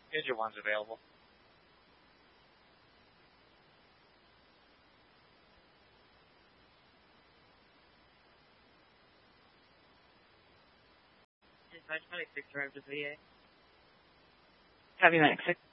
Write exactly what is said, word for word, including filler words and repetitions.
Engine one's available. five twenty-six, drive to V A. Copy, Max six.